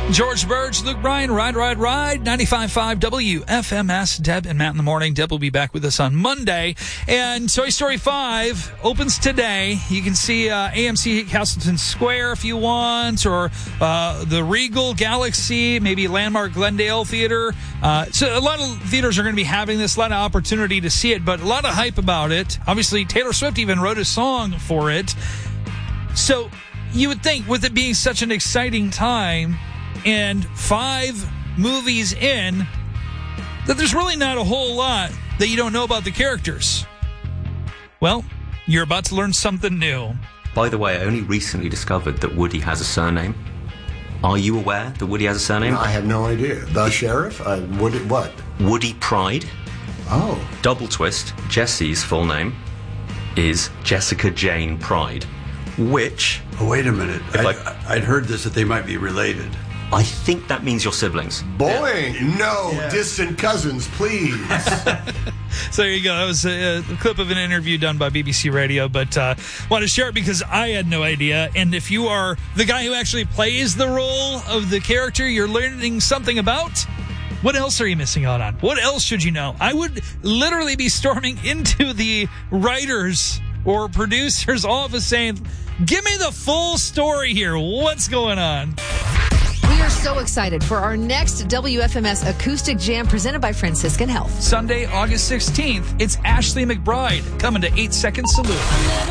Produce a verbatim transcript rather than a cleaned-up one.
George Burge, Luke Bryan, Ride, Ride, Ride, ninety-five point five W F M S. Deb and Matt in the morning. Deb will be back with us on Monday. And Toy Story five opens today. You can see uh, A M C Castleton Square if you want, or uh, the Regal Galaxy, maybe Landmark Glendale Theater. Uh, so a lot of theaters are going to be having this, a lot of opportunity to see it, but a lot of hype about it. Obviously, Taylor Swift even wrote a song for it. So you would think, with it being such an exciting time, and five movies in, that there's really not a whole lot that you don't know about the characters. Well, you're about to learn something new. By the way, I only recently discovered that Woody has a surname. Are you aware that Woody has a surname? No, I have no idea. The Sheriff? Uh, Woody, what? Woody Pride. Oh. Double twist, Jessie's full name is Jessica Jane Pride, which... Oh, wait a minute. I'd, I, I'd heard this, that they might be related. I think that means you're siblings. Boy, no, Yeah. distant cousins, please. So there you go. That was a, a clip of an interview done by B B C Radio, but uh, want to share it because I had no idea. And if you are the guy who actually plays the role of the character you're learning something about, what else are you missing out on? What else should you know? I would literally be storming into the writers or producers' office saying, give me the full story here. What's going on? We are so excited for our next W F M S Acoustic Jam presented by Franciscan Health. Sunday, August sixteenth, it's Ashley McBride coming to eight second Salute.